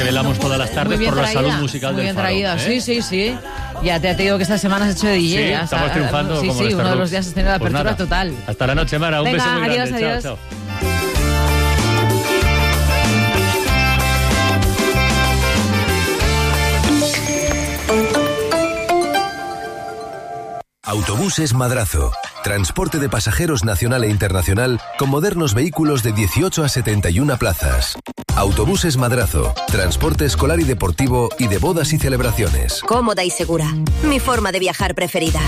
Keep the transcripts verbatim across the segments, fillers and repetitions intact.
velamos todas las tardes por traída, la salud musical muy del bien Faro. traída, ¿eh? sí, sí, sí. Ya te, te digo que esta semana has hecho de D J. Sí, ya, estamos o sea, triunfando. Sí, como sí, Mister uno de Rook. los días has tenido la Pues apertura nada, total. Hasta la noche, Mara. Un Venga, beso muy adiós, grande. adiós. Chao, chao. Autobuses Madrazo. Transporte de pasajeros nacional e internacional con modernos vehículos de dieciocho a setenta y una plazas. Autobuses Madrazo. Transporte escolar y deportivo y de bodas y celebraciones. Cómoda y segura. Mi forma de viajar preferida.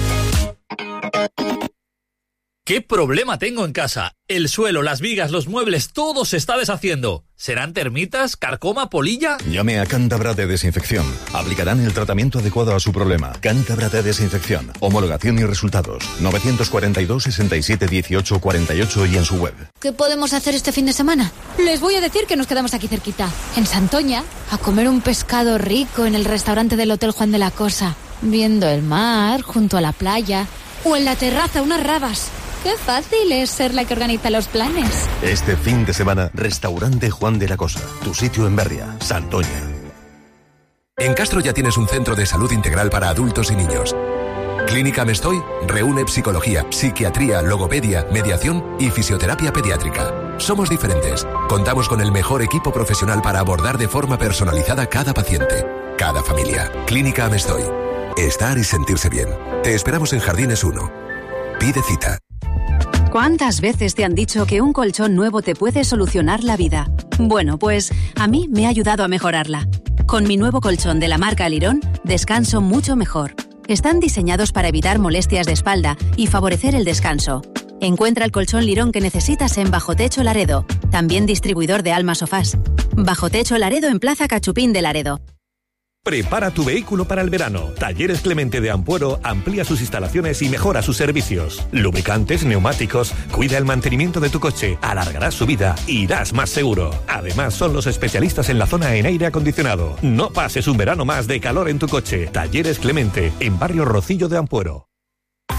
¿Qué problema tengo en casa? El suelo, las vigas, los muebles, todo se está deshaciendo. ¿Serán termitas, carcoma, polilla? Llame a Cántabra de Desinfección. Aplicarán el tratamiento adecuado a su problema. Cántabra de Desinfección. Homologación y resultados. novecientos cuarenta y dos, sesenta y siete, dieciocho, cuarenta y ocho y en su web. ¿Qué podemos hacer este fin de semana? Les voy a decir que nos quedamos aquí cerquita, en Santoña, a comer un pescado rico en el restaurante del Hotel Juan de la Cosa, viendo el mar junto a la playa, o en la terraza unas rabas. Qué fácil es ser la que organiza los planes. Este fin de semana, Restaurante Juan de la Cosa. Tu sitio en Berria, Santoña. En Castro ya tienes un centro de salud integral para adultos y niños. Clínica Mestoy reúne psicología, psiquiatría, logopedia, mediación y fisioterapia pediátrica. Somos diferentes. Contamos con el mejor equipo profesional para abordar de forma personalizada cada paciente, cada familia. Clínica Mestoy. Estar y sentirse bien. Te esperamos en Jardines uno. Pide cita. ¿Cuántas veces te han dicho que un colchón nuevo te puede solucionar la vida? Bueno, pues a mí me ha ayudado a mejorarla. Con mi nuevo colchón de la marca Lirón, descanso mucho mejor. Están diseñados para evitar molestias de espalda y favorecer el descanso. Encuentra el colchón Lirón que necesitas en Bajo Techo Laredo, también distribuidor de Alma Sofás. Bajo Techo Laredo en Plaza Cachupín de Laredo. Prepara tu vehículo para el verano. Talleres Clemente de Ampuero amplía sus instalaciones y mejora sus servicios. Lubricantes, neumáticos, cuida el mantenimiento de tu coche, alargarás su vida y irás más seguro. Además, son los especialistas en la zona en aire acondicionado. No pases un verano más de calor en tu coche. Talleres Clemente, en Barrio Rocillo de Ampuero.